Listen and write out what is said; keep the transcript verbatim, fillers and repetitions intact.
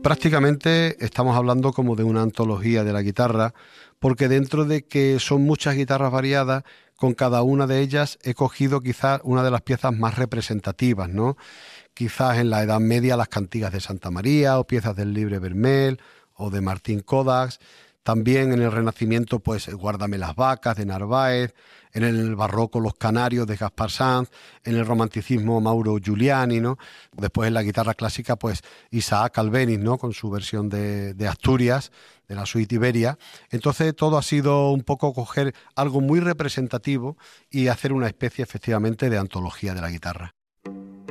Prácticamente estamos hablando como de una antología de la guitarra, porque dentro de que son muchas guitarras variadas, con cada una de ellas he cogido quizás una de las piezas más representativas, ¿no? Quizás en la Edad Media las cantigas de Santa María o piezas del Libre Vermell o de Martín Codax. También en el Renacimiento, pues Guárdame las vacas de Narváez, en el Barroco Los Canarios de Gaspar Sanz, en el Romanticismo Mauro Giuliani, ¿no? Después en la guitarra clásica, pues Isaac Albéniz, ¿no? Con su versión de, de Asturias, de la suite Iberia. Entonces todo ha sido un poco coger algo muy representativo y hacer una especie efectivamente de antología de la guitarra.